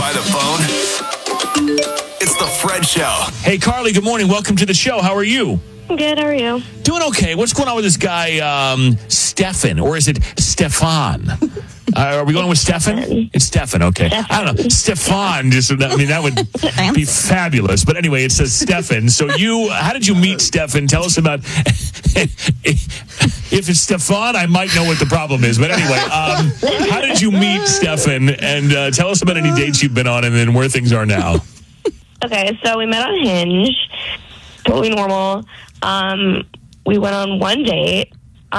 by the phone? It's the Fred Show. Hey, Carly, good morning. Welcome to the show. How are you? Good, how are you? Doing okay. What's going on with this guy, Stefan? Or is it Stefan? Are we going with Stefan? It's Stefan, okay. I don't know. Stefan, that would be fabulous. But anyway, it says Stefan. So how did you meet Stefan? Tell us about, if it's Stefan, I might know what the problem is. But anyway, how did you meet Stefan? And tell us about any dates you've been on and then where things are now. Okay, so we met on Hinge. Totally normal. We went on one date.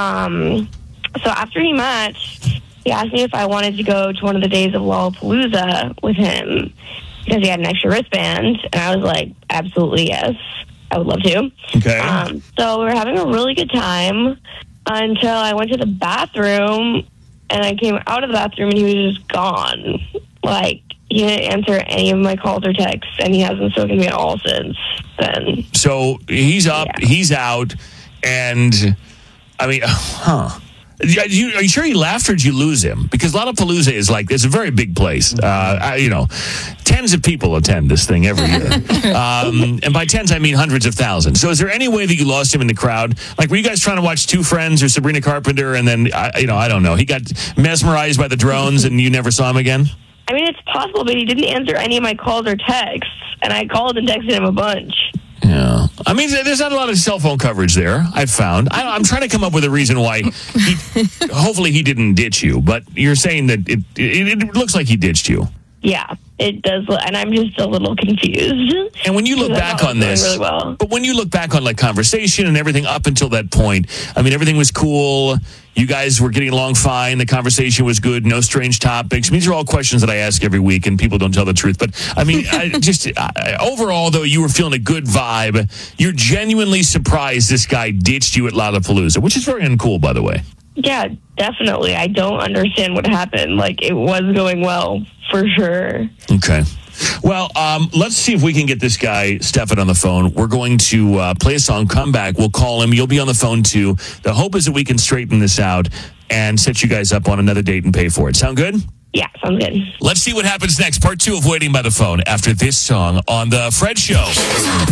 So after he matched, he asked me if I wanted to go to one of the days of Lollapalooza with him because he had an extra wristband. And I was like, absolutely yes. I would love to. Okay. So we were having a really good time until I went to the bathroom and I came out of the bathroom and he was just gone. Like, he didn't answer any of my calls or texts, and he hasn't spoken to me at all since then. So he's up, he's out, and I mean, Are you sure he left or did you lose him? Because Lollapalooza is it's a very big place. Tens of people attend this thing every year. And by tens, I mean hundreds of thousands. So is there any way that you lost him in the crowd? Like, were you guys trying to watch Two Friends or Sabrina Carpenter, and then, I don't know, he got mesmerized by the drones and you never saw him again? I mean, it's possible, but he didn't answer any of my calls or texts, and I called and texted him a bunch. Yeah. I mean, there's not a lot of cell phone coverage there, I've found. I'm trying to come up with a reason why hopefully he didn't ditch you, but you're saying that it looks like he ditched you. Yeah, it does, and I'm just a little confused. And when you look back on this, really well. But when you look back on conversation and everything up until that point, I mean, everything was cool. You guys were getting along fine. The conversation was good. No strange topics. I mean, these are all questions that I ask every week, and people don't tell the truth. But I mean, overall, though, you were feeling a good vibe. You're genuinely surprised this guy ditched you at Lollapalooza, which is very uncool, by the way. Yeah, definitely. I don't understand what happened. It was going well, for sure. Okay. Well, let's see if we can get this guy, Stefan, on the phone. We're going to play a song, come back. We'll call him. You'll be on the phone, too. The hope is that we can straighten this out and set you guys up on another date and pay for it. Sound good? Yeah, sounds good. Let's see what happens next. Part 2 of Waiting by the Phone after this song on The Fred Show.